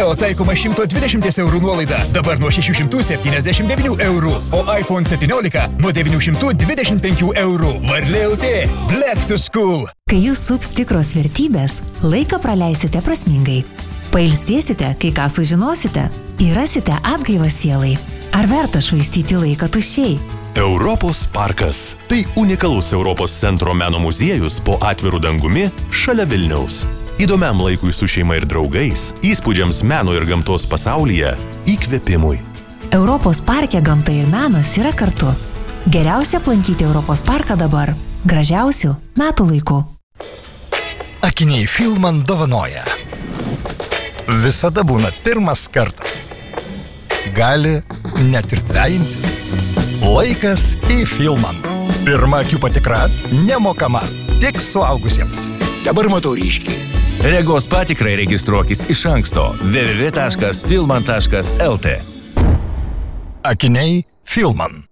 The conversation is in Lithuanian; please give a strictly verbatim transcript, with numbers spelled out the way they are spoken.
Pro taikoma šimto dvidešimt eurų nuolaida, dabar nuo šešių šimtų septyniasdešimt devynių eurų, o iPhone septyniolika nuo devynių šimtų dvidešimt penkių eurų. Varlė L T, Black to School. Kai jūs sups tikros vertybės, laiką praleisite prasmingai. Pailsėsite, kai ką sužinosite, ir rasite atgaivą sielai. Ar verta švaistyti laiką tuščiai? Europos parkas. Tai unikalus Europos centro meno muziejus po atviru dangumi šalia Vilniaus. Įdomiam laikui su šeima ir draugais, įspūdžiams meno ir gamtos pasaulyje, įkvėpimui. Europos parke gamta ir menas yra kartu. Geriausia aplankyti Europos parką dabar. Gražiausių metų laikų. Akiniai Filman dovanoja. Visada būna pirmas kartas. Gali net ir dvejintis. Laikas į Filman. Pirma akių patikra nemokama, tik suaugusiems. Dabar matau ryškiai. Regos patikrai registruokis iš anksto w w w taškas filman taškas l t. Akiniai Filman.